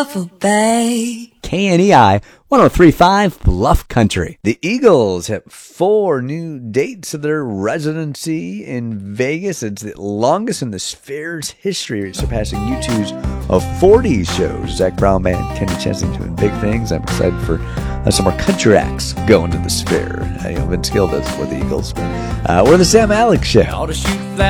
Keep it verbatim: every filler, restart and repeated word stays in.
Bay. K N E I one oh three point five Bluff Country. The Eagles have four new dates of their residency in Vegas. It's the longest in the Sphere's history, surpassing U two's of forty shows. Zach Brown Band, Kenny Chesney doing big things. I'm excited for uh, some more country acts going to the Sphere. Uh, you know, Vince Gill does it for the Eagles. Uh, we're the Sam Alex Show.